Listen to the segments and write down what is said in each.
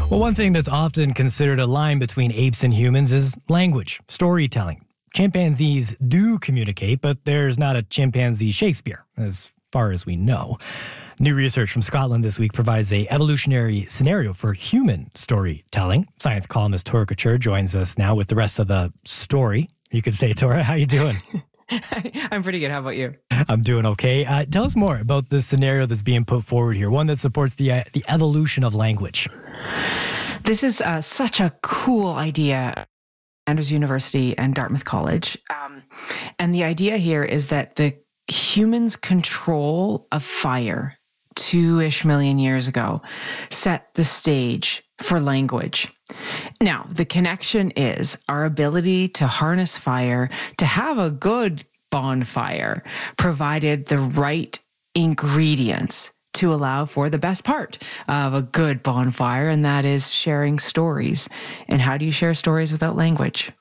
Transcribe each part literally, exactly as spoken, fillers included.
Well, one thing that's often considered a line between apes and humans is language, storytelling. Chimpanzees do communicate, but there's not a chimpanzee Shakespeare, as far as we know. New research from Scotland this week provides a evolutionary scenario for human storytelling. Science columnist Tora Couture joins us now with the rest of the story. You could say, Tora, how you doing? I'm pretty good. How about you? I'm doing okay. Uh, tell us more about the scenario that's being put forward here, one that supports the uh, the evolution of language. This is uh, such a cool idea. Andrews University and Dartmouth College. Um, and the idea here is that the humans' control of fire two-ish million years ago set the stage for language. Now, the connection is our ability to harness fire, to have a good bonfire, provided the right ingredients to allow for the best part of a good bonfire, and that is sharing stories. And how do you share stories without language?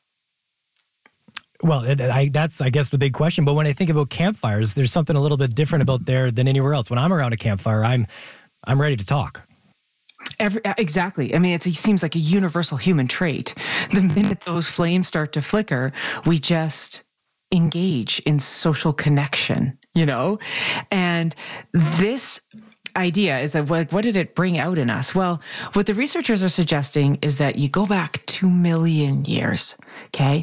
Well, it, I, that's, I guess, the big question. But when I think about campfires, there's something a little bit different about there than anywhere else. When I'm around a campfire, I'm I'm ready to talk. Every, exactly. I mean, it's, it seems like a universal human trait. The minute those flames start to flicker, we just engage in social connection, you know? And this idea is that, like, what did it bring out in us? Well, what the researchers are suggesting is that you go back two million years, okay?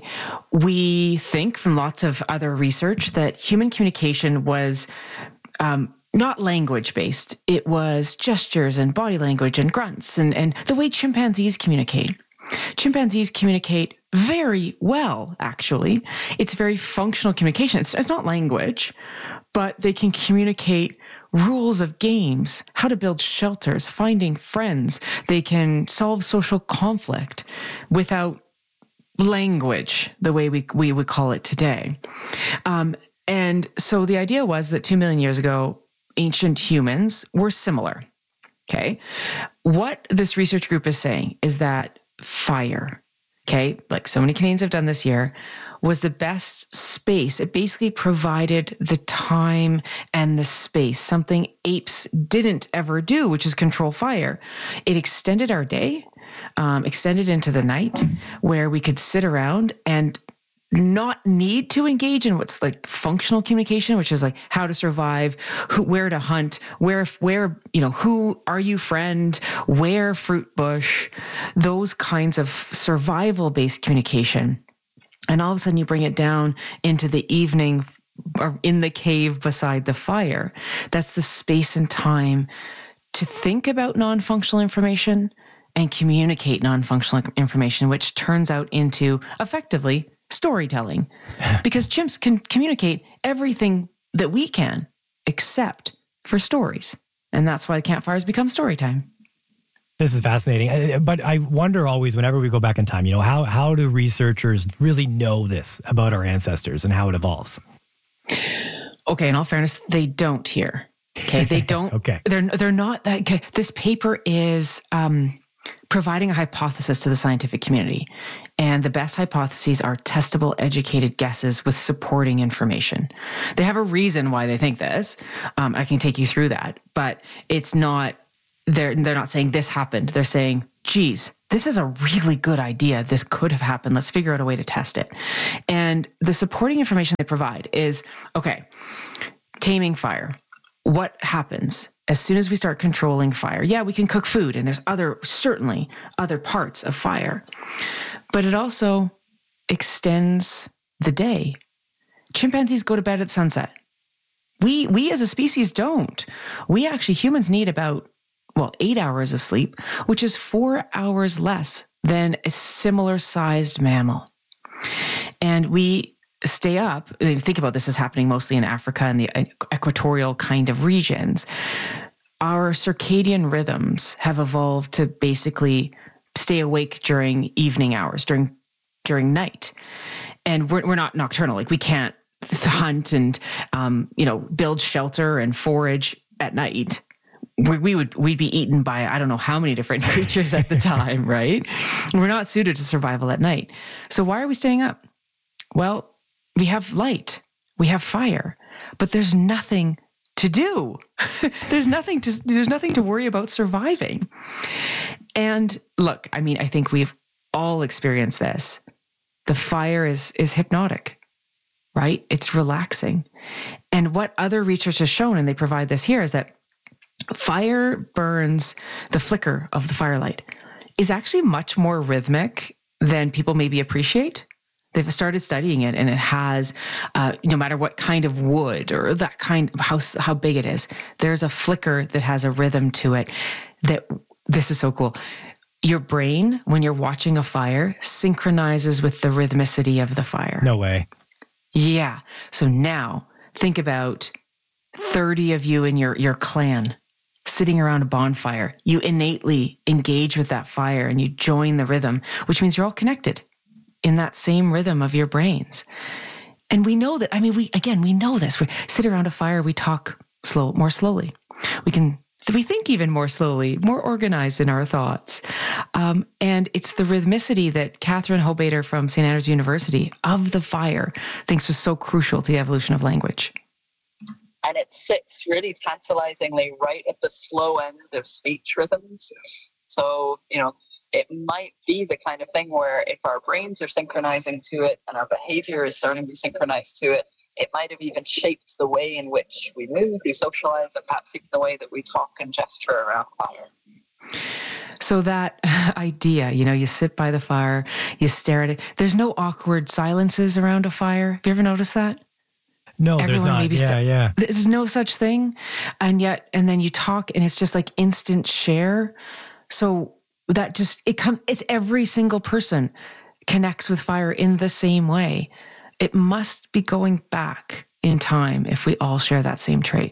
We think from lots of other research that human communication was um, not language-based. It was gestures and body language and grunts and, and the way chimpanzees communicate. Chimpanzees communicate very well, actually. It's very functional communication. It's, it's not language, but they can communicate rules of games, how to build shelters, finding friends. They can solve social conflict without language, the way we, we would call it today. Um, and so the idea was that two million years ago, ancient humans were similar. Okay. What this research group is saying is that fire, okay, like so many Canadians have done this year, was the best space. It basically provided the time and the space, something apes didn't ever do, which is control fire. It extended our day, um, extended into the night, where we could sit around and not need to engage in what's like functional communication, which is like how to survive, who, where to hunt, where, where, you know, who are you friend, where fruit bush, those kinds of survival based communication. And all of a sudden you bring it down into the evening or in the cave beside the fire. That's the space and time to think about non-functional information and communicate non-functional information, which turns out into effectively storytelling, because chimps can communicate everything that we can except for stories. And that's why campfires become story time. This is fascinating. But I wonder always, whenever we go back in time, you know, how, how do researchers really know this about our ancestors and how it evolves? Okay, in all fairness, they don't here. Okay, they don't. okay. They're, they're not that. Okay, this paper is um, providing a hypothesis to the scientific community. And the best hypotheses are testable, educated guesses with supporting information. They have a reason why they think this. Um, I can take you through that, but it's not, they're, they're not saying this happened. They're saying, geez, this is a really good idea. This could have happened. Let's figure out a way to test it. And the supporting information they provide is, okay, taming fire. What happens as soon as we start controlling fire? Yeah, we can cook food, and there's other, certainly other parts of fire, but it also extends the day. Chimpanzees go to bed at sunset. We, we as a species don't. We actually, humans need about, well, eight hours of sleep, which is four hours less than a similar sized mammal. And we stay up. Think about this as happening mostly in Africa and the equatorial kind of regions. Our circadian rhythms have evolved to basically stay awake during evening hours, during during night. And we're we're not nocturnal. Like we can't hunt and um, you know, build shelter and forage at night. We, we would we'd be eaten by I don't know how many different creatures at the time, right? We're not suited to survival at night. So why are we staying up? Well, we have light, we have fire, but there's nothing to do. there's nothing to there's nothing to worry about surviving. And look, I mean, I think we've all experienced this. The fire is is hypnotic, right? It's relaxing. And what other research has shown, and they provide this here, is that fire burns, the flicker of the firelight is actually much more rhythmic than people maybe appreciate. They've started studying it, and it has, uh, no matter what kind of wood or that kind of how, how big it is, there's a flicker that has a rhythm to it. That this is so cool. Your brain, when you're watching a fire, synchronizes with the rhythmicity of the fire. No way. Yeah. So now think about thirty of you in your, your clan sitting around a bonfire. You innately engage with that fire and you join the rhythm, which means you're all connected in that same rhythm of your brains. And we know that, I mean, we, again, we know this. We sit around a fire, we talk slow, more slowly. We can, we think even more slowly, more organized in our thoughts. Um, and it's the rhythmicity that Catherine Hobater from Saint Andrews University of the fire thinks was so crucial to the evolution of language. And it sits really tantalizingly right at the slow end of speech rhythms. So, you know, it might be the kind of thing where if our brains are synchronizing to it and our behavior is starting to be synchronized to it, it might have even shaped the way in which we move, we socialize, and perhaps even the way that we talk and gesture around fire. So that idea, you know, you sit by the fire, you stare at it. There's no awkward silences around a fire. Have you ever noticed that? No, Everyone there's not. Maybe yeah, st- yeah. There's no such thing. And yet, and then you talk and it's just like instant share. So that just, it comes, it's every single person connects with fire in the same way. It must be going back in time if we all share that same trait.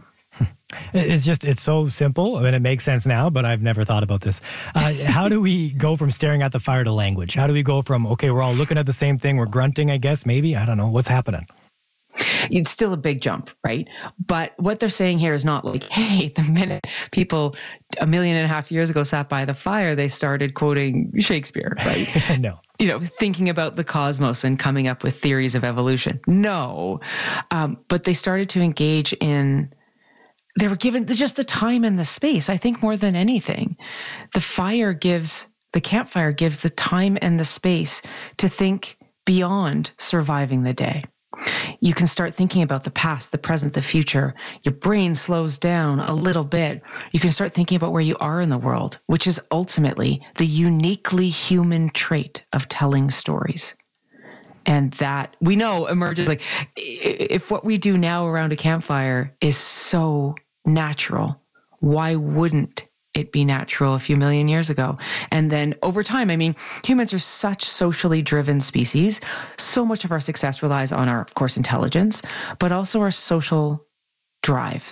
It's just, it's so simple. I mean, it makes sense now, but I've never thought about this. Uh, how do we go from staring at the fire to language? How do we go from, okay, we're all looking at the same thing, we're grunting, I guess, maybe? I don't know. What's happening? It's still a big jump, right? But what they're saying here is not like, hey, the minute people a million and a half years ago sat by the fire, they started quoting Shakespeare, right? No. You know, thinking about the cosmos and coming up with theories of evolution. No. Um, but they started to engage in, they were given just the time and the space. I think more than anything, the fire gives, the campfire gives the time and the space to think beyond surviving the day. You can start thinking about the past, the present, the future. Your brain slows down a little bit. You can start thinking about where you are in the world, which is ultimately the uniquely human trait of telling stories. And that we know emerges, like if what we do now around a campfire is so natural, why wouldn't it be natural a few million years ago? And then over time, I mean, humans are such socially driven species. So much of our success relies on our, of course, intelligence, but also our social drive.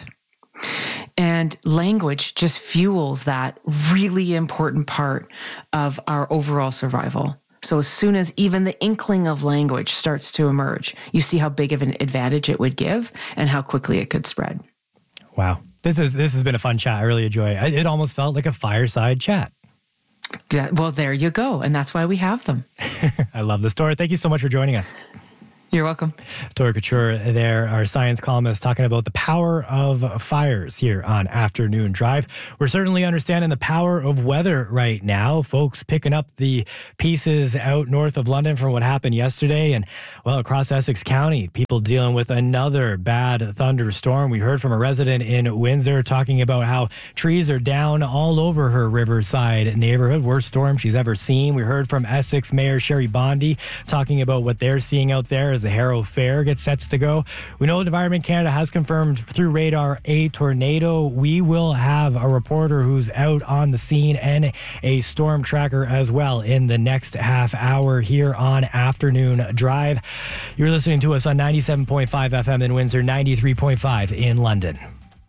And language just fuels that really important part of our overall survival. So as soon as even the inkling of language starts to emerge, you see how big of an advantage it would give and how quickly it could spread. Wow. This is this has been a fun chat. I really enjoy it. It almost felt like a fireside chat. Yeah, well, there you go. And that's why we have them. I love this, Tora. Thank you so much for joining us. You're welcome. Tora Couture there, our science columnist, talking about the power of fires here on Afternoon Drive. We're certainly understanding the power of weather right now. Folks picking up the pieces out north of London from what happened yesterday. And, well, across Essex County, people dealing with another bad thunderstorm. We heard from a resident in Windsor talking about how trees are down all over her Riverside neighborhood. Worst storm she's ever seen. We heard from Essex Mayor Sherry Bondi talking about what they're seeing out there as the Harrow Fair gets sets to go. We know Environment Canada has confirmed through radar a tornado. We will have a reporter who's out on the scene and a storm tracker as well in the next half hour here on Afternoon Drive. You're listening to us on ninety-seven point five F M in Windsor, ninety-three point five in London.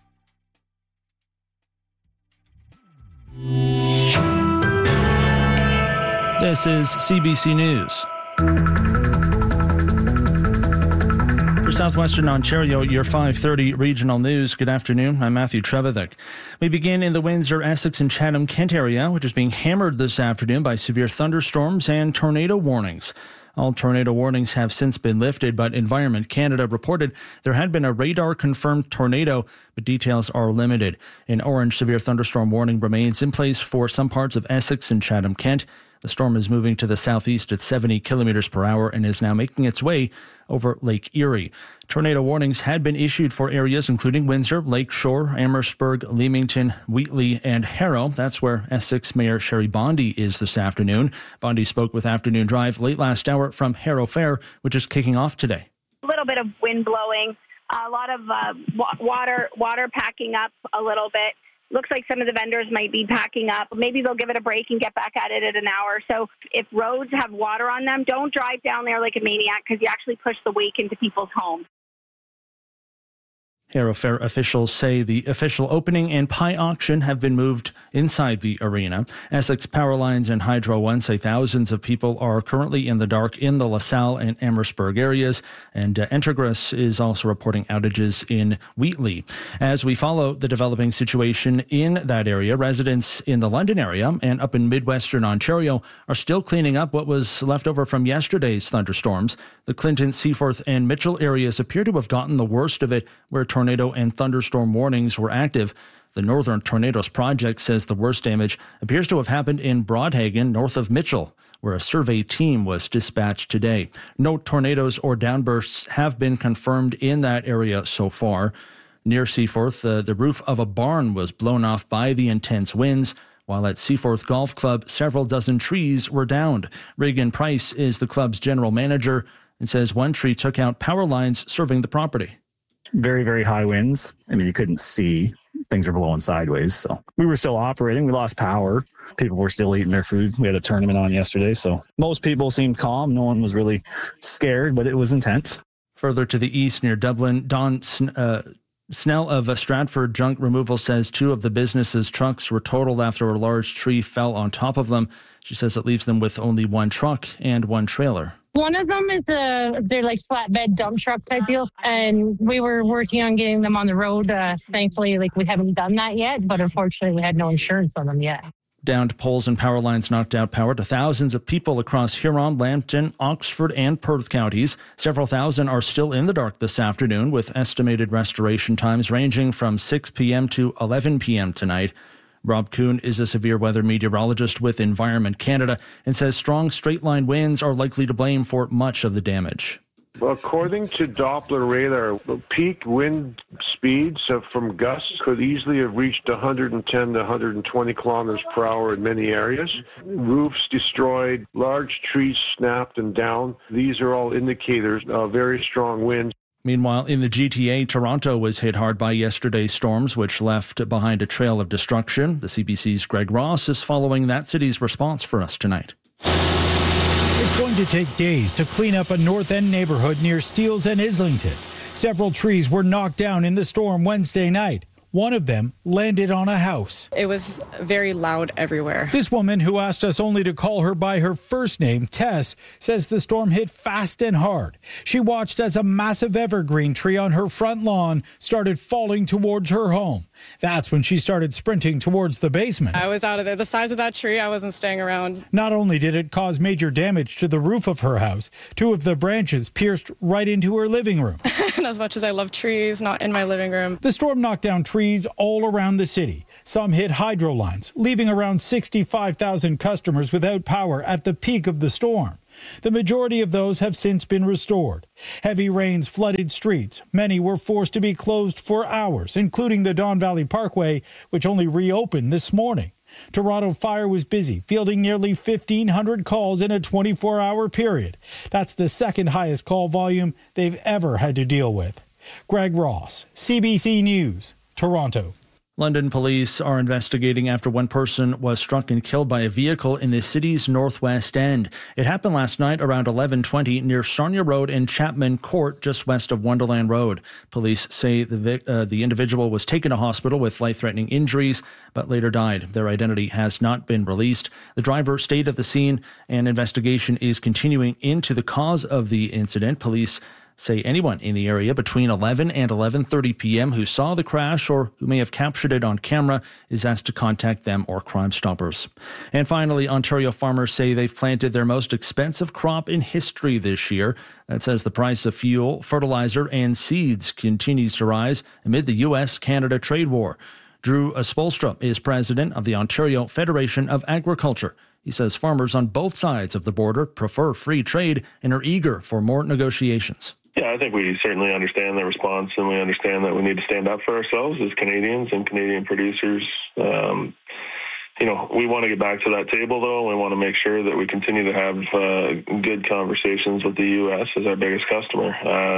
This is C B C News. For Southwestern Ontario, your five thirty regional news. Good afternoon. I'm Matthew Trevethick. We begin in the Windsor, Essex, and Chatham-Kent area, which is being hammered this afternoon by severe thunderstorms and tornado warnings. All tornado warnings have since been lifted, but Environment Canada reported there had been a radar-confirmed tornado, but details are limited. An orange severe thunderstorm warning remains in place for some parts of Essex and Chatham-Kent. The storm is moving to the southeast at seventy kilometers per hour and is now making its way over Lake Erie. Tornado warnings had been issued for areas including Windsor, Lakeshore, Amherstburg, Leamington, Wheatley, and Harrow. That's where Essex Mayor Sherry Bondy is this afternoon. Bondy spoke with Afternoon Drive late last hour from Harrow Fair, which is kicking off today. A little bit of wind blowing, a lot of uh, water, water packing up a little bit. Looks like some of the vendors might be packing up. Maybe they'll give it a break and get back at it at an hour. So if roads have water on them, don't drive down there like a maniac because you actually push the wake into people's homes. Harrow Fair officials say the official opening and pie auction have been moved inside the arena. Essex Powerlines and Hydro One say thousands of people are currently in the dark in the LaSalle and Amherstburg areas, and uh, Entergris is also reporting outages in Wheatley. As we follow the developing situation in that area, residents in the London area and up in Midwestern Ontario are still cleaning up what was left over from yesterday's thunderstorms. The Clinton, Seaforth, and Mitchell areas appear to have gotten the worst of it, where tornado and thunderstorm warnings were active. The Northern Tornadoes Project says the worst damage appears to have happened in Broadhagen, north of Mitchell, where a survey team was dispatched today. No tornadoes or downbursts have been confirmed in that area so far. Near Seaforth, uh, the roof of a barn was blown off by the intense winds, while at Seaforth Golf Club, several dozen trees were downed. Reagan Price is the club's general manager and says one tree took out power lines serving the property. Very, very high winds. I mean, you couldn't see. Things were blowing sideways. So we were still operating. We lost power. People were still eating their food. We had a tournament on yesterday. So most people seemed calm. No one was really scared, but it was intense. Further to the east near Dublin, Don uh, Snell of Stratford Junk Removal says two of the business's trucks were totaled after a large tree fell on top of them. She says it leaves them with only one truck and one trailer. One of them is a, they're like flatbed dump truck type deal. And we were working on getting them on the road. Uh, thankfully, like we haven't done that yet, but unfortunately we had no insurance on them yet. Downed poles and power lines knocked out power to thousands of people across Huron, Lambton, Oxford, and Perth counties. Several thousand are still in the dark this afternoon, with estimated restoration times ranging from six p.m. to eleven p.m. tonight. Rob Kuhn is a severe weather meteorologist with Environment Canada and says strong straight-line winds are likely to blame for much of the damage. Well, according to Doppler radar, the peak wind speeds from gusts could easily have reached one hundred ten to one hundred twenty kilometers per hour in many areas. Roofs destroyed, large trees snapped and down. These are all indicators of very strong winds. Meanwhile, in the G T A, Toronto was hit hard by yesterday's storms, which left behind a trail of destruction. The C B C's Greg Ross is following that city's response for us tonight. It's going to take days to clean up a North End neighborhood near Steeles and Islington. Several trees were knocked down in the storm Wednesday night. One of them landed on a house. It was very loud everywhere. This woman, who asked us only to call her by her first name, Tess, says the storm hit fast and hard. She watched as a massive evergreen tree on her front lawn started falling towards her home. That's when she started sprinting towards the basement. I was out of there. The size of that tree, I wasn't staying around. Not only did it cause major damage to the roof of her house, two of the branches pierced right into her living room. And as much as I love trees, not in my living room. The storm knocked down trees all around the city. Some hit hydro lines, leaving around sixty-five thousand customers without power at the peak of the storm. The majority of those have since been restored. Heavy rains flooded streets. Many were forced to be closed for hours, including the Don Valley Parkway, which only reopened this morning. Toronto Fire was busy, fielding nearly fifteen hundred calls in a twenty-four hour period. That's the second highest call volume they've ever had to deal with. Greg Ross, C B C News, Toronto. London police are investigating after one person was struck and killed by a vehicle in the city's northwest end. It happened last night around eleven twenty near Sarnia Road and Chapman Court, just west of Wonderland Road. Police say the uh, the individual was taken to hospital with life-threatening injuries, but later died. Their identity has not been released. The driver stayed at the scene, and investigation is continuing into the cause of the incident. Police say anyone in the area between eleven and eleven thirty p.m. who saw the crash or who may have captured it on camera is asked to contact them or Crime Stoppers. And finally, Ontario farmers say they've planted their most expensive crop in history this year. That says the price of fuel, fertilizer, and seeds continues to rise amid the U S Canada trade war. Drew Spolstra is president of the Ontario Federation of Agriculture. He says farmers on both sides of the border prefer free trade and are eager for more negotiations. Yeah, I think we certainly understand the response, and we understand that we need to stand up for ourselves as Canadians and Canadian producers. Um, you know, we want to get back to that table, though. We want to make sure that we continue to have uh, good conversations with the U S as our biggest customer,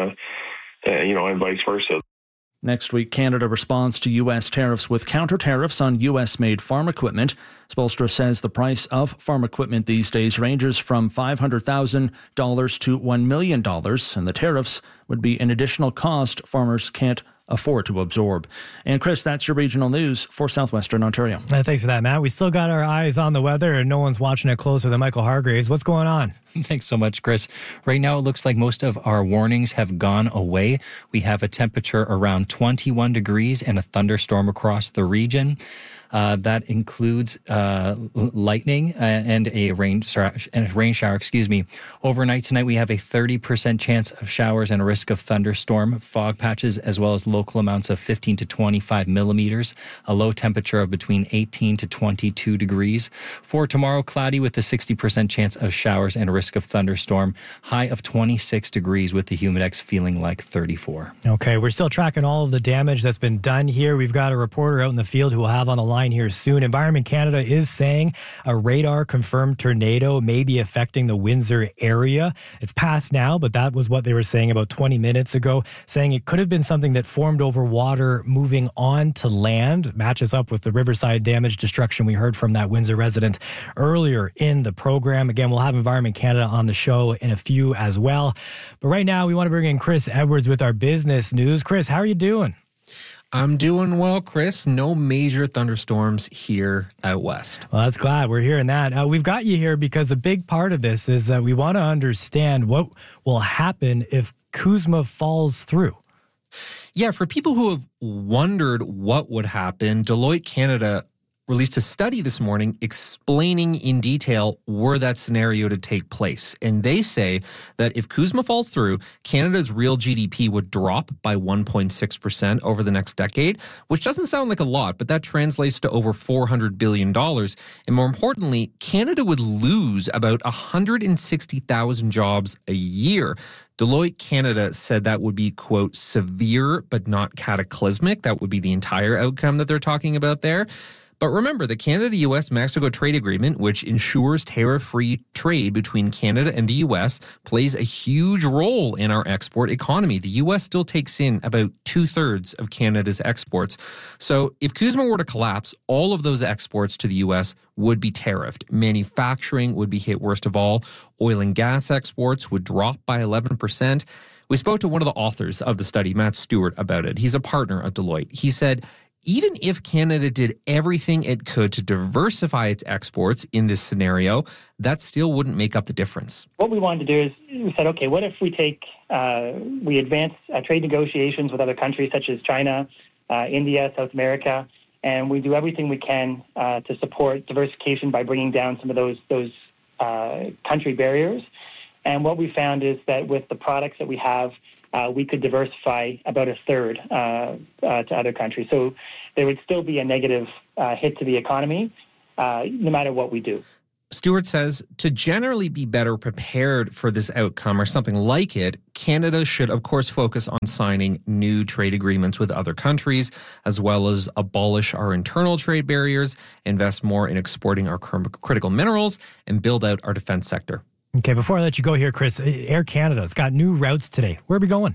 uh, you know, and vice versa. Next week, Canada responds to U S tariffs with counter tariffs on U S-made farm equipment. Spolstra says the price of farm equipment these days ranges from five hundred thousand dollars to one million dollars, and the tariffs would be an additional cost farmers can't afford to absorb. And Chris, that's your regional news for Southwestern Ontario. Uh, thanks for that, Matt. We still got our eyes on the weather, and no one's watching it closer than Michael Hargraves. What's going on? Thanks so much, Chris. Right now, it looks like most of our warnings have gone away. We have a temperature around twenty-one degrees and a thunderstorm across the region. Uh, that includes uh, lightning and a rain, sorry, and a rain shower. Excuse me. Overnight tonight, we have a thirty percent chance of showers and a risk of thunderstorm, fog patches, as well as local amounts of fifteen to twenty-five millimeters. A low temperature of between eighteen to twenty-two degrees. For tomorrow, cloudy with a sixty percent chance of showers and a risk of thunderstorm. High of twenty-six degrees with the humidex feeling like thirty-four. Okay, we're still tracking all of the damage that's been done here. We've got a reporter out in the field who will have on the line here soon. Environment Canada is saying a radar-confirmed tornado may be affecting the Windsor area. It's past now, but that was what they were saying about twenty minutes ago, saying it could have been something that formed over water moving on to land. Matches up with the Riverside damage destruction we heard from that Windsor resident earlier in the program. Again, we'll have Environment Canada on the show in a few as well. But right now, we want to bring in Chris Edwards with our business news. Chris, how are you doing? I'm doing well, Chris. No major thunderstorms here out west. Well, that's glad we're hearing that. Uh, we've got you here because a big part of this is uh, we want to understand what will happen if Kuzma falls through. Yeah, for people who have wondered what would happen, Deloitte Canada released a study this morning explaining in detail were that scenario to take place. And they say that if Kuzma falls through, Canada's real G D P would drop by one point six percent over the next decade, which doesn't sound like a lot, but that translates to over four hundred billion dollars. And more importantly, Canada would lose about one hundred sixty thousand jobs a year. Deloitte Canada said that would be, quote, severe but not cataclysmic. That would be the entire outcome that they're talking about there. But remember, the Canada-U S Mexico trade agreement, which ensures tariff-free trade between Canada and the U S, plays a huge role in our export economy. The U S still takes in about two-thirds of Canada's exports. So if Kuzma were to collapse, all of those exports to the U S would be tariffed. Manufacturing would be hit worst of all. Oil and gas exports would drop by eleven percent. We spoke to one of the authors of the study, Matt Stewart, about it. He's a partner at Deloitte. He said, even if Canada did everything it could to diversify its exports in this scenario, that still wouldn't make up the difference. What we wanted to do is we said, okay, what if we take, uh, we advance uh, trade negotiations with other countries such as China, uh, India, South America, and we do everything we can uh, to support diversification by bringing down some of those those uh, country barriers. And what we found is that with the products that we have, uh, we could diversify about a third uh, uh, to other countries. So there would still be a negative uh, hit to the economy, uh, no matter what we do. Stewart says to generally be better prepared for this outcome or something like it, Canada should, of course, focus on signing new trade agreements with other countries, as well as abolish our internal trade barriers, invest more in exporting our critical minerals, and build out our defense sector. Okay, before I let you go here, Chris, Air Canada's got new routes today. Where are we going?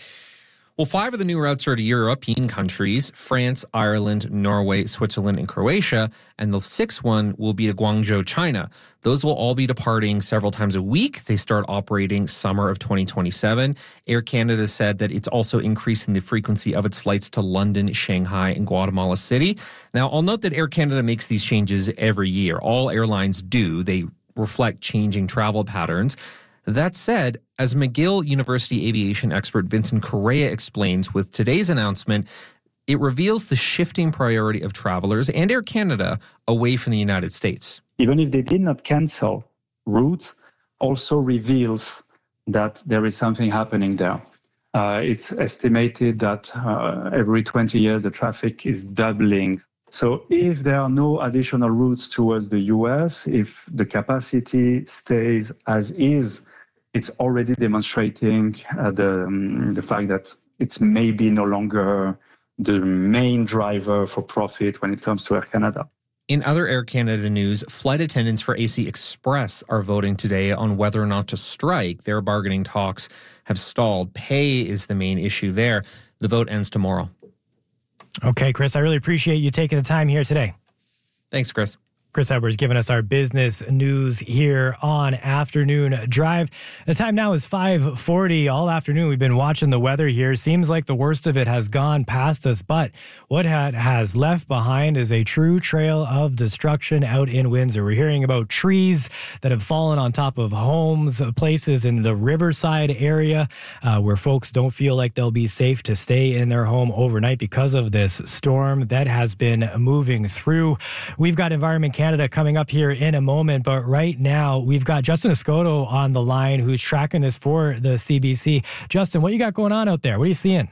Well, five of the new routes are to European countries, France, Ireland, Norway, Switzerland, and Croatia, and the sixth one will be to Guangzhou, China. Those will all be departing several times a week. They start operating summer of twenty twenty-seven. Air Canada said that it's also increasing the frequency of its flights to London, Shanghai, and Guatemala City. Now, I'll note that Air Canada makes these changes every year. All airlines do. They reflect changing travel patterns. That said, as McGill University aviation expert Vincent Correa explains, with today's announcement, it reveals the shifting priority of travelers and Air Canada away from the United States. Even if they did not cancel routes, also reveals that there is something happening there. Uh, it's estimated that uh, every twenty years the traffic is doubling. So if there are no additional routes towards the U S, if the capacity stays as is, it's already demonstrating uh, the, um, the fact that it's maybe no longer the main driver for profit when it comes to Air Canada. In other Air Canada news, flight attendants for A C Express are voting today on whether or not to strike. Their bargaining talks have stalled. Pay is the main issue there. The vote ends tomorrow. Okay, Chris, I really appreciate you taking the time here today. Thanks, Chris. Chris Edwards giving us our business news here on Afternoon Drive. The time now is five forty. All afternoon we've been watching the weather here. Seems like the worst of it has gone past us, but what it has left behind is a true trail of destruction out in Windsor. We're hearing about trees that have fallen on top of homes, places in the Riverside area uh, where folks don't feel like they'll be safe to stay in their home overnight because of this storm that has been moving through. We've got Environment Canada coming up here in a moment, but right now we've got Justin Escoto on the line who's tracking this for the C B C. Justin, what you got going on out there? What are you seeing?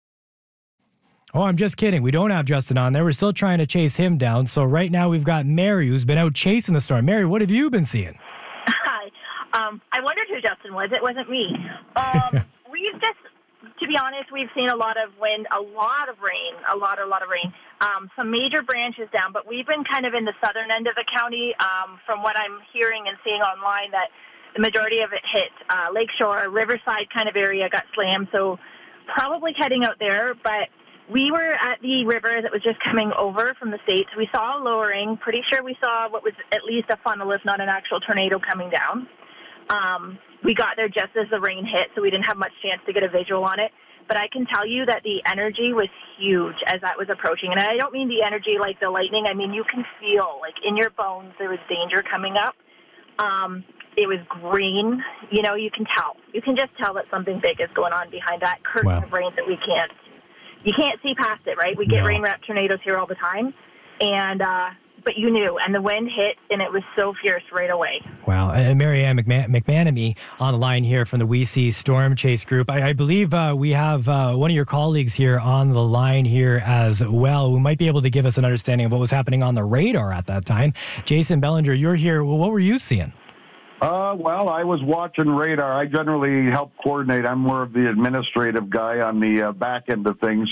Oh, I'm just kidding. We don't have Justin on there. We're still trying to chase him down. So right now we've got Mary who's been out chasing the storm. Mary, what have you been seeing? Hi. Um, I wondered who Justin was. It wasn't me. Um, we've just, to be honest, we've seen a lot of wind, a lot of rain, a lot, a lot of rain. Um, some major branches down, but we've been kind of in the southern end of the county. Um, from what I'm hearing and seeing online, that the majority of it hit uh, Lakeshore, Riverside kind of area got slammed. So probably heading out there, but we were at the river that was just coming over from the States. We saw a lowering. Pretty sure we saw what was at least a funnel, if not an actual tornado coming down. Um, we got there just as the rain hit, so we didn't have much chance to get a visual on it. But I can tell you that the energy was huge as that was approaching. And I don't mean the energy like the lightning. I mean, you can feel, like, in your bones there was danger coming up. Um, it was green. You know, you can tell. You can just tell that something big is going on behind that curtain Wow. of rain that we can't, you can't see past it, right? We get No. rain-wrapped tornadoes here all the time. And, uh, but you knew, and the wind hit, and it was so fierce right away. Wow. And Mary Ann McMan- McManamy on the line here from the We See Storm Chase Group. I, I believe uh, we have uh, one of your colleagues here on the line here as well, who might be able to give us an understanding of what was happening on the radar at that time. Jason Bellinger, you're here. Well, what were you seeing? Uh, well, I was watching radar. I generally help coordinate. I'm more of the administrative guy on the uh, back end of things.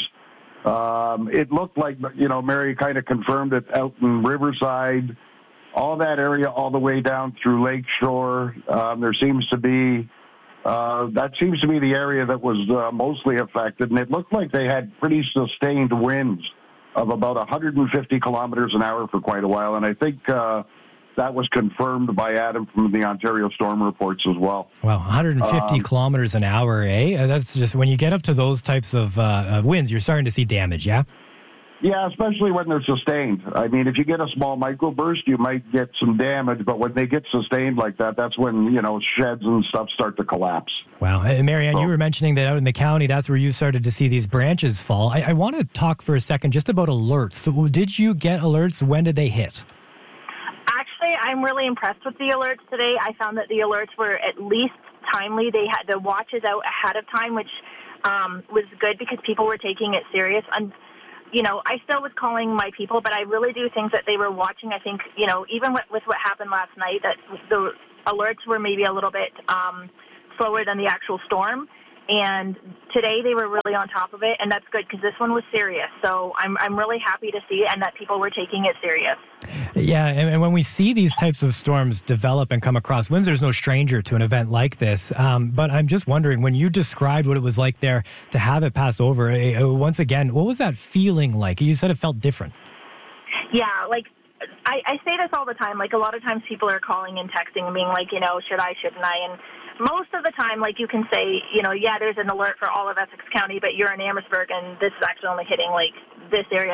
Um, it looked like, you know, Mary kind of confirmed it out in Riverside, all that area, all the way down through Lakeshore. Um, there seems to be, uh, that seems to be the area that was uh, mostly affected. And it looked like they had pretty sustained winds of about one hundred fifty kilometers an hour for quite a while. And I think uh, that was confirmed by Adam from the Ontario Storm Reports as well. Wow, one hundred fifty Um, kilometers an hour, eh? That's just, when you get up to those types of uh, winds, you're starting to see damage, yeah? Yeah, especially when they're sustained. I mean, if you get a small microburst, you might get some damage, but when they get sustained like that, that's when, you know, sheds and stuff start to collapse. Wow. And Marianne, you were mentioning that out in the county, that's where you started to see these branches fall. I, I want to talk for a second just about alerts. So did you get alerts? When did they hit? Actually, I'm really impressed with the alerts today. I found that the alerts were at least timely. They had the watches out ahead of time, which um, was good because people were taking it serious. And, you know, I still was calling my people, but I really do think that they were watching. I think, you know, even with, with what happened last night, that the alerts were maybe a little bit um, slower than the actual storm. And today they were really on top of it, and that's good because this one was serious. So I'm I'm really happy to see it and that people were taking it serious. Yeah, and, and when we see these types of storms develop and come across, Windsor's no stranger to an event like this. Um, but I'm just wondering, when you described what it was like there to have it pass over, uh, once again, what was that feeling like? You said it felt different. Yeah, like I, I say this all the time. Like a lot of times people are calling and texting and being like, you know, should I, shouldn't I? And most of the time, like you can say, you know, yeah, there's an alert for all of Essex County, but you're in Amherstburg and this is actually only hitting like this area.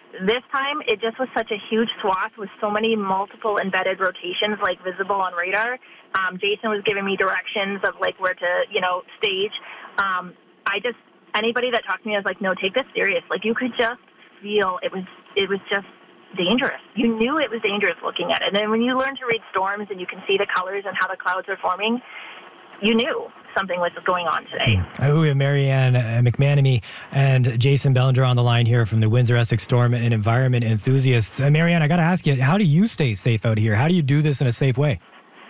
This time, it just was such a huge swath with so many multiple embedded rotations, like visible on radar. Um, Jason was giving me directions of like where to, you know, stage. Um, I just, anybody that talked to me was like, no, take this serious. Like you could just feel it was, it was just dangerous. You knew it was dangerous looking at it. And then when you learn to read storms and you can see the colors and how the clouds are forming, you knew something was going on today. Uh, we have Marianne uh, McManamy and Jason Bellinger on the line here from the Windsor-Essex Storm and Environment Enthusiasts. Uh, Marianne, I got to ask you, how do you stay safe out here? How do you do this in a safe way?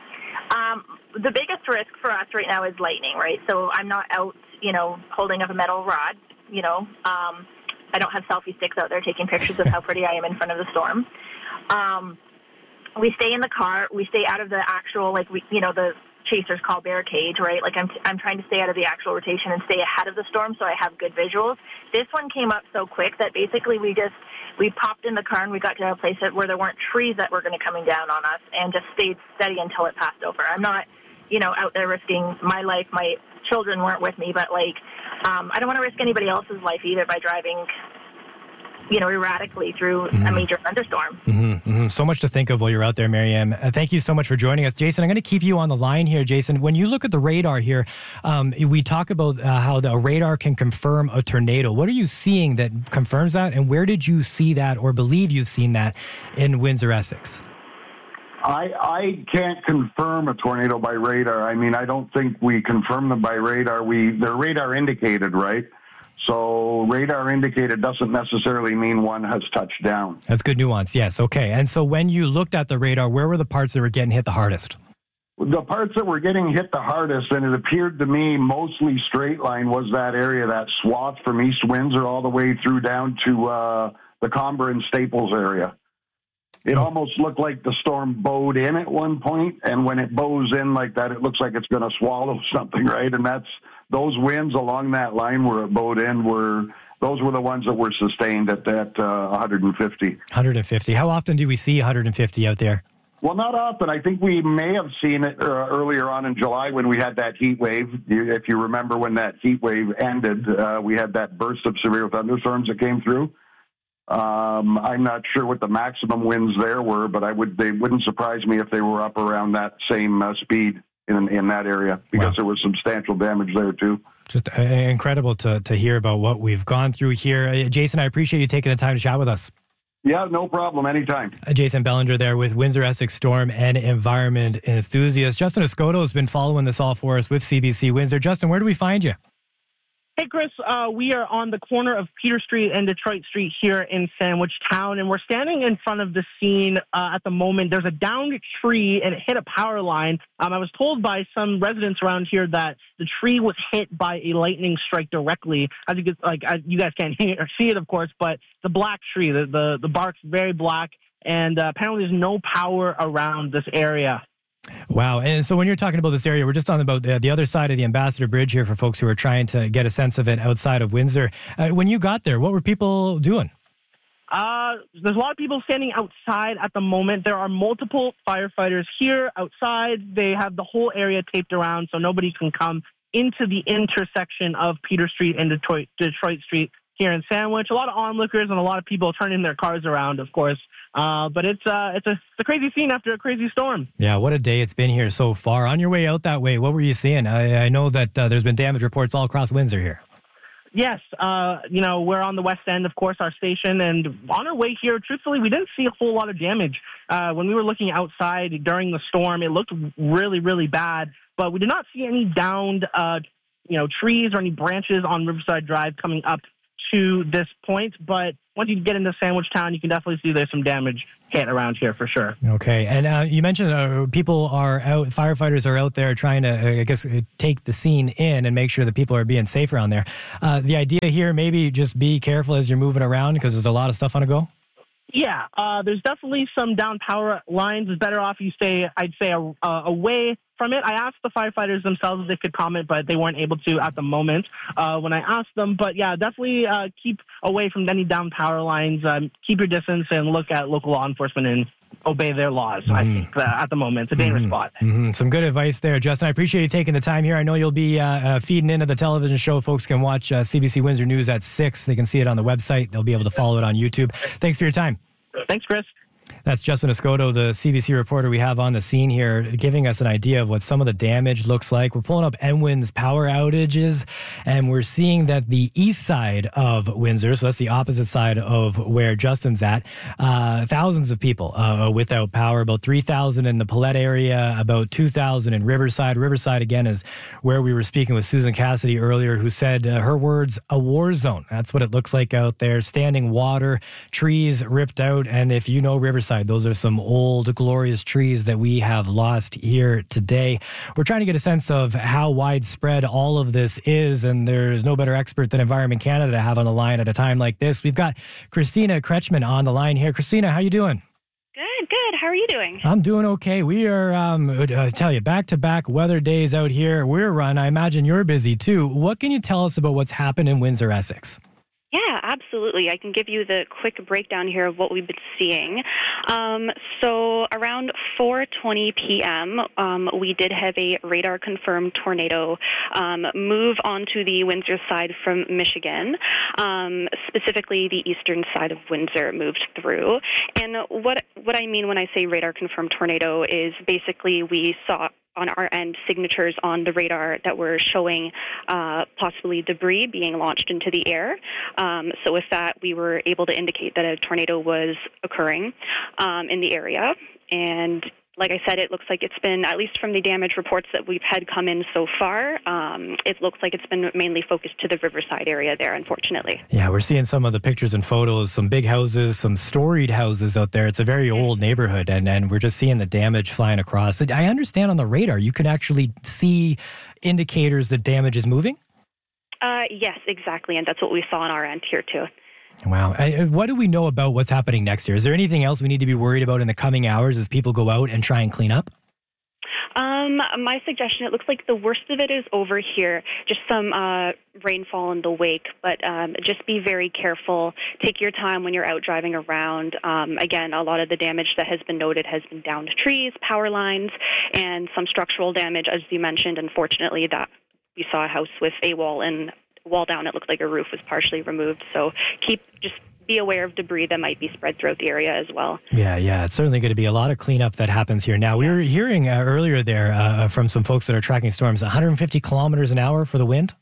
Um, the biggest risk for us right now is lightning, right? So I'm not out, you know, holding up a metal rod, you know. Um, I don't have selfie sticks out there taking pictures of how pretty I am in front of the storm. Um, we stay in the car. We stay out of the actual, like, we, you know, the chasers call bear cage, right? Like I'm, t- I'm trying to stay out of the actual rotation and stay ahead of the storm so I have good visuals. This one came up so quick that basically we just, we popped in the car and we got to a place that, where there weren't trees that were going to coming down on us and just stayed steady until it passed over. I'm not, you know, out there risking my life. My children weren't with me, but like, um, I don't want to risk anybody else's life either by driving, you know, erratically through mm-hmm. a major thunderstorm. Mm-hmm, mm-hmm. So much to think of while you're out there, Marianne. Uh, thank you so much for joining us. Jason, I'm going to keep you on the line here, Jason. When you look at the radar here, um, we talk about uh, how the radar can confirm a tornado. What are you seeing that confirms that, and where did you see that or believe you've seen that in Windsor-Essex? I, I can't confirm a tornado by radar. I mean, I don't think we confirm them by radar. We They're radar indicated, right? So radar indicated doesn't necessarily mean one has touched down. That's good nuance. Yes. Okay. And so when you looked at the radar, where were the parts that were getting hit the hardest? The parts that were getting hit the hardest, and it appeared to me mostly straight line, was that area, that swath from East Windsor all the way through down to uh, the Comber and Staples area. It oh. almost looked like the storm bowed in at one point, and when it bows in like that, it looks like it's going to swallow something, right? And that's those winds along that line where it bowed in were those were the ones that were sustained at that uh, one hundred fifty. one hundred fifty. How often do we see one hundred fifty out there? Well, not often. I think we may have seen it uh, earlier on in July when we had that heat wave. You, if you remember when that heat wave ended, uh, we had that burst of severe thunderstorms that came through. Um, I'm not sure what the maximum winds there were, but I would they wouldn't surprise me if they were up around that same uh, speed in in that area, because wow. there was substantial damage there too. Just uh, incredible to to hear about what we've gone through here. Uh, Jason, I appreciate you taking the time to chat with us. Yeah, no problem. Anytime. Uh, Jason Bellinger there with Windsor-Essex Storm and Environment Enthusiast. Justin Escoto has been following this all for us with C B C Windsor. Justin, where do we find you? Hey, Chris, uh, we are on the corner of Peter Street and Detroit Street here in Sandwich Town, and we're standing in front of the scene uh, at the moment. There's a downed tree, and it hit a power line. Um, I was told by some residents around here that the tree was hit by a lightning strike directly. As you, get, like, uh, you guys can't hear or see it, of course, but the black tree, the, the, the bark's very black, and uh, apparently there's no power around this area. Wow. And so when you're talking about this area, we're just on about the, the other side of the Ambassador Bridge here for folks who are trying to get a sense of it outside of Windsor. Uh, when you got there, what were people doing? Uh, there's a lot of people standing outside at the moment. There are multiple firefighters here outside. They have the whole area taped around so nobody can come into the intersection of Peter Street and Detroit, Detroit Street here in Sandwich. A lot of onlookers and a lot of people turning their cars around, of course. Uh, but it's uh, it's a, it's a crazy scene after a crazy storm. Yeah, what a day it's been here so far. On your way out that way, what were you seeing? I, I know that uh, there's been damage reports all across Windsor here. Yes, uh, you know, we're on the west end, of course, our station, and on our way here, truthfully, we didn't see a whole lot of damage. Uh, when we were looking outside during the storm, it looked really, really bad, but we did not see any downed, uh, you know, trees or any branches on Riverside Drive coming up to this point, but once you get into Sandwich Town, you can definitely see there's some damage hit around here for sure. Okay, and uh, you mentioned uh, people are out, firefighters are out there trying to, uh, I guess, uh, take the scene in and make sure that people are being safe around there. Uh, the idea here, maybe just be careful as you're moving around because there's a lot of stuff on the go? Yeah, uh, there's definitely some down power lines. It's better off you stay, I'd say, uh, away from it. I asked the firefighters themselves if they could comment, but they weren't able to at the moment uh, when I asked them. But yeah, definitely uh, keep away from any down power lines. Um, keep your distance and look at local law enforcement and obey their laws. Mm-hmm. I think uh, at the moment it's a dangerous mm-hmm. spot. Mm-hmm. Some good advice there, Justin. I appreciate you taking the time here. I know you'll be uh, uh, feeding into the television show. Folks can watch uh, C B C Windsor News at six. They can see it on the website. They'll be able to follow it on YouTube. Thanks for your time. Thanks, Chris. That's Justin Escoto, the C B C reporter we have on the scene here, giving us an idea of what some of the damage looks like. We're pulling up N Win's power outages, and we're seeing that the east side of Windsor, so that's the opposite side of where Justin's at, uh, thousands of people uh, without power, about three thousand in the Paulette area, about two thousand in Riverside. Riverside, again, is where we were speaking with Susan Cassidy earlier, who said, uh, her words, a war zone. That's what it looks like out there. Standing water, trees ripped out, and if you know Riverside, those are some old, glorious trees that we have lost here today. We're trying to get a sense of how widespread all of this is, and there's no better expert than Environment Canada to have on the line at a time like this. We've got Christina Kretschmann on the line here. Christina, how you doing? Good, good. How are you doing? I'm doing okay. We are, um, I tell you, back-to-back weather days out here. We're run. I imagine you're busy, too. What can you tell us about what's happened in Windsor, Essex? Yeah, absolutely. I can give you the quick breakdown here of what we've been seeing. Um, so around four twenty p.m., um, we did have a radar-confirmed tornado um, move onto the Windsor side from Michigan. Um, specifically, the eastern side of Windsor moved through. And what what I mean when I say radar-confirmed tornado is basically we saw on our end signatures on the radar that were showing uh, possibly debris being launched into the air. Um, so with that, we were able to indicate that a tornado was occurring um, in the area. And like I said, it looks like it's been, at least from the damage reports that we've had come in so far, um, it looks like it's been mainly focused to the Riverside area there, unfortunately. Yeah, we're seeing some of the pictures and photos, some big houses, some storied houses out there. It's a very old neighborhood, and, and we're just seeing the damage flying across. I understand on the radar, you can actually see indicators that damage is moving? Uh, yes, exactly, and that's what we saw on our end here, too. Wow. I, what do we know about what's happening next year? Is there anything else we need to be worried about in the coming hours as people go out and try and clean up? Um, my suggestion, it looks like the worst of it is over here. Just some uh, rainfall in the wake, but um, just be very careful. Take your time when you're out driving around. Um, again, a lot of the damage that has been noted has been down to trees, power lines, and some structural damage, as you mentioned. Unfortunately, that we saw a house with a wall and wall down. It looked like a roof was partially removed. So keep just be aware of debris that might be spread throughout the area as well. Yeah, yeah. It's certainly going to be a lot of cleanup that happens here. Now, we were hearing uh, earlier there uh, from some folks that are tracking storms, one hundred fifty kilometers an hour for the wind?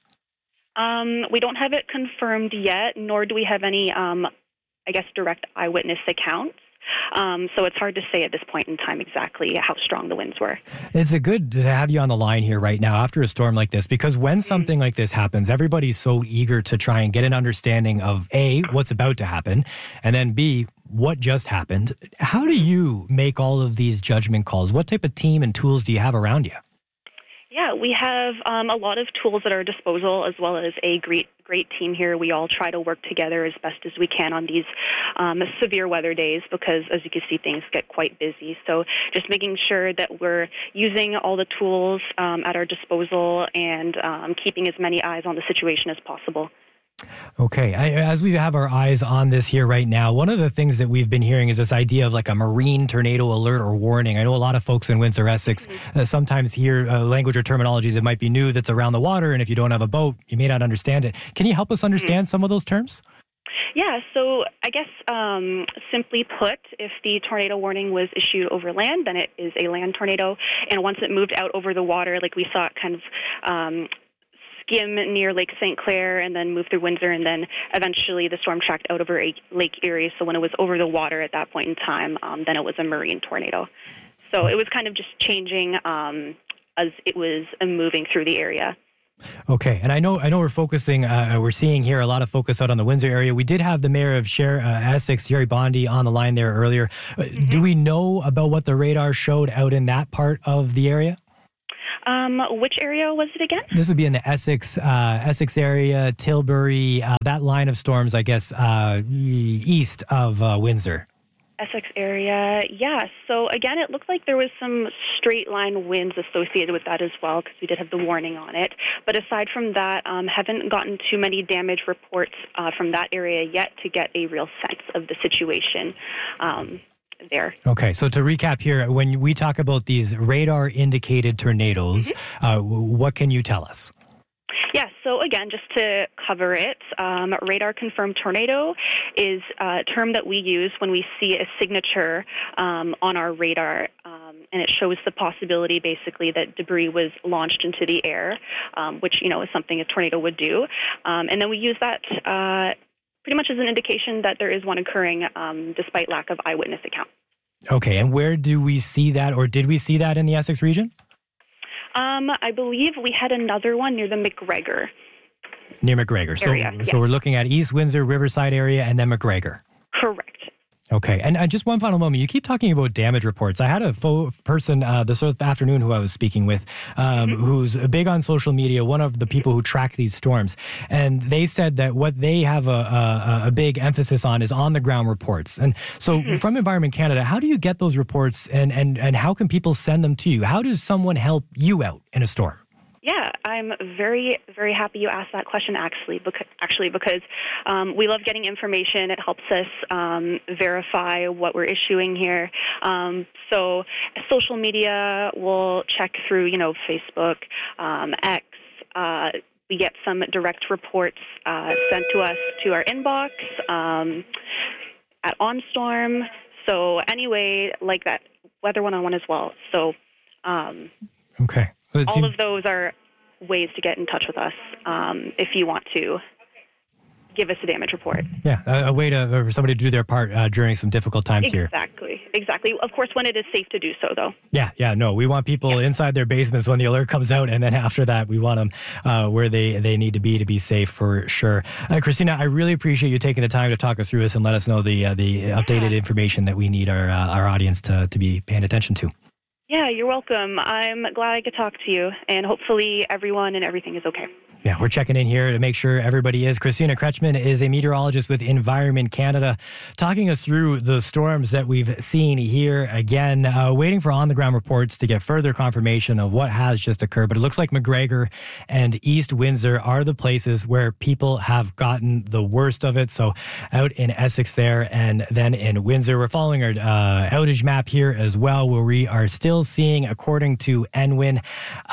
Um, we don't have it confirmed yet, nor do we have any, um, I guess, direct eyewitness accounts. Um, so it's hard to say at this point in time exactly how strong the winds were. It's a good to have you on the line here right now after a storm like this, because when something like this happens, everybody's so eager to try and get an understanding of A, what's about to happen, and then B, what just happened. How do you make all of these judgment calls? What type of team and tools do you have around you? Yeah, we have um, a lot of tools at our disposal, as well as a great great team here. We all try to work together as best as we can on these um, severe weather days because, as you can see, things get quite busy. So just making sure that we're using all the tools um, at our disposal and um, keeping as many eyes on the situation as possible. Okay, I, as we have our eyes on this here right now, one of the things that we've been hearing is this idea of like a marine tornado alert or warning. I know a lot of folks in Windsor, Essex, mm-hmm. uh, sometimes hear uh, language or terminology that might be new that's around the water, and if you don't have a boat, you may not understand it. Can you help us understand mm-hmm. some of those terms? Yeah, so I guess um, simply put, if the tornado warning was issued over land, then it is a land tornado, and once it moved out over the water, like we saw it kind of um, skim near Lake Saint Clair and then move through Windsor, and then eventually the storm tracked out over Lake Erie. So when it was over the water at that point in time, um, then it was a marine tornado. So it was kind of just changing um, as it was moving through the area. Okay, and I know I know we're focusing, uh, we're seeing here a lot of focus out on the Windsor area. We did have the mayor of Sher- uh, Essex, Jerry Bondi, on the line there earlier. Uh, mm-hmm. Do we know about what the radar showed out in that part of the area? Um, which area was it again? This would be in the Essex uh, Essex area, Tilbury, uh, that line of storms, I guess, uh, east of uh, Windsor. Essex area, yeah. So again, it looked like there was some straight line winds associated with that as well, because we did have the warning on it. But aside from that, um, haven't gotten too many damage reports uh, from that area yet to get a real sense of the situation. Um, there. Okay, so to recap here, when we talk about these radar-indicated tornadoes, mm-hmm. uh, what can you tell us? Yeah, so again, just to cover it, um, radar-confirmed tornado is a term that we use when we see a signature um, on our radar, um, and it shows the possibility, basically, that debris was launched into the air, um, which, you know, is something a tornado would do. Um, and then we use that uh, pretty much as an indication that there is one occurring, um, despite lack of eyewitness account. Okay, and where do we see that, or did we see that in the Essex region? Um, I believe we had another one near the McGregor. Near McGregor. So, area, so yeah. we're looking at East Windsor, Riverside area, and then McGregor. Correct. Okay. And uh, just one final moment. You keep talking about damage reports. I had a fo- person uh, this afternoon who I was speaking with um, mm-hmm. who's big on social media, one of the people who track these storms. And they said that what they have a, a, a big emphasis on is on-the-ground reports. And so mm-hmm. from Environment Canada, how do you get those reports and, and, and how can people send them to you? How does someone help you out in a storm? Yeah, I'm very, very happy you asked that question, actually, because, actually, because um, we love getting information. It helps us um, verify what we're issuing here. Um, so social media, we'll check through, you know, Facebook, um, X. Uh, we get some direct reports uh, sent to us to our inbox um, at OnStorm. So anyway, like that, Weather one oh one as well. So um, okay. Well, all seems- of those are ways to get in touch with us um, if you want to give us a damage report. Yeah, a, a way to for somebody to do their part uh, during some difficult times exactly, here. Exactly, exactly. Of course, when it is safe to do so, though. Yeah, yeah, no, we want people yeah. inside their basements when the alert comes out, and then after that, we want them uh, where they, they need to be to be safe for sure. Uh, Christina, I really appreciate you taking the time to talk us through this and let us know the uh, the updated yeah. information that we need our uh, our audience to to be paying attention to. Yeah, you're welcome. I'm glad I could talk to you, and hopefully everyone and everything is okay. Yeah, we're checking in here to make sure everybody is. Christina Kretschmann is a meteorologist with Environment Canada, talking us through the storms that we've seen here. Again, uh, waiting for on-the-ground reports to get further confirmation of what has just occurred. But it looks like McGregor and East Windsor are the places where people have gotten the worst of it. So out in Essex there, and then in Windsor. We're following our uh, outage map here as well, where we are still seeing, according to N W I N,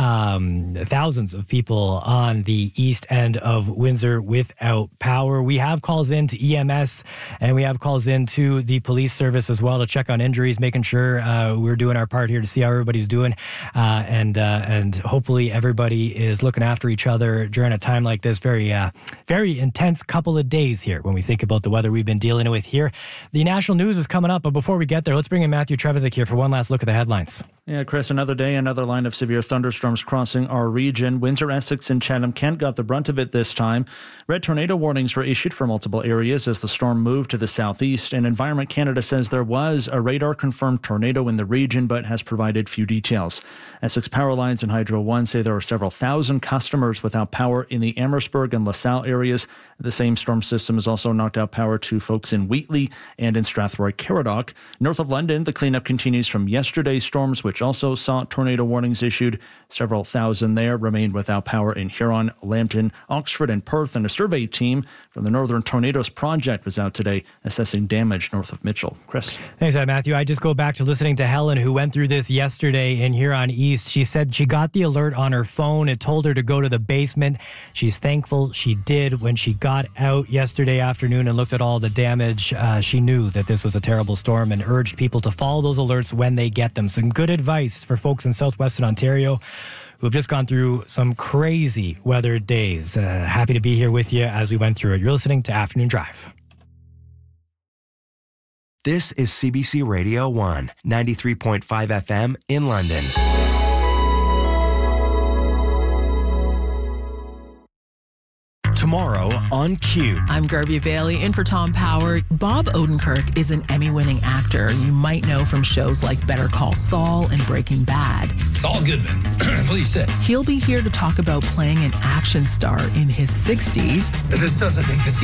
um, thousands of people on the The east end of Windsor without power. We have calls in to E M S and we have calls in to the police service as well to check on injuries, making sure uh, we're doing our part here to see how everybody's doing. Uh, and uh, and hopefully everybody is looking after each other during a time like this. Very, uh, very intense couple of days here when we think about the weather we've been dealing with here. The national news is coming up, but before we get there, let's bring in Matthew Trevithick here for one last look at the headlines. Yeah, Chris, another day, another line of severe thunderstorms crossing our region. Windsor, Essex, and Chatham-Kent got the brunt of it this time. Red tornado warnings were issued for multiple areas as the storm moved to the southeast, and Environment Canada says there was a radar-confirmed tornado in the region, but has provided few details. Essex Power Lines and Hydro One say there are several thousand customers without power in the Amherstburg and LaSalle areas. The same storm system has also knocked out power to folks in Wheatley and in Strathroy-Caradoc. North of London, the cleanup continues from yesterday's storms, which also saw tornado warnings issued. Several thousand there remained without power in Huron, Lambton, Oxford, and Perth. And a survey team from the Northern Tornadoes Project was out today assessing damage north of Mitchell. Chris. Thanks, Matthew. I just go back to listening to Helen, who went through this yesterday in Huron East. She said she got the alert on her phone. It told her to go to the basement. She's thankful she did. When she got out yesterday afternoon and looked at all the damage, uh, she knew that this was a terrible storm and urged people to follow those alerts when they get them. Some good advice for folks in southwestern Ontario who have just gone through some crazy weather days. Uh, happy to be here with you as we went through it. You're listening to Afternoon Drive. This is C B C Radio one, ninety-three point five F M in London. Tomorrow on Q. I'm Garvey Bailey in for Tom Power. Bob Odenkirk is an Emmy-winning actor you might know from shows like Better Call Saul and Breaking Bad. Saul Goodman, please sit. He'll be here to talk about playing an action star in his sixties. This doesn't make this